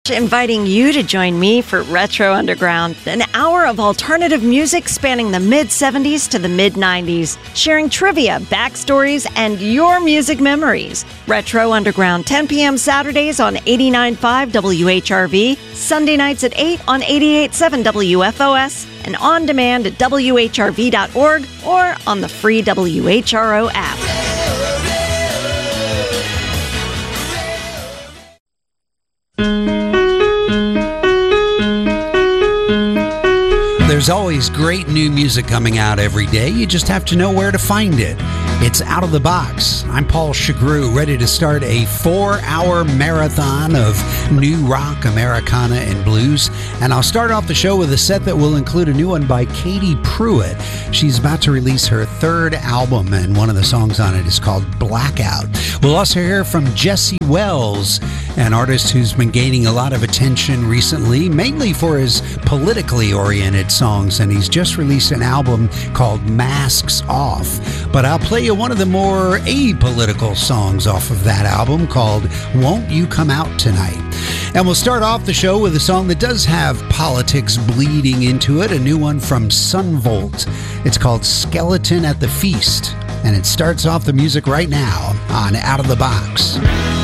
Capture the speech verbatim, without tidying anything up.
Inviting you to join me for Retro Underground, an hour of alternative music spanning the mid seventies to the mid nineties, sharing trivia, backstories, and your music memories. Retro Underground, ten p.m. Saturdays on eighty-nine point five W H R V, Sunday nights at eight on eighty-eight point seven W F O S, and on demand at W H R V dot org or on the free W H R O app. There's always great new music coming out every day. You just have to know where to find it. It's Out of the Box. I'm Paul Chagru, ready to start a four-hour marathon of new rock, Americana, and blues. And I'll start off the show with a set that will include a new one by Katie Pruitt. She's about to release her third album, and one of the songs on it is called Blackout. We'll also hear from Jesse Wells, an artist who's been gaining a lot of attention recently, mainly for his politically oriented songs, and he's just released an album called Masks Off. But I'll play you one of the more apolitical songs off of that album called Won't You Come Out Tonight. And we'll start off the show with a song that does have politics bleeding into it, a new one from Sunvolt. It's called Skeleton at the Feast, and it starts off the music right now on Out of the Box.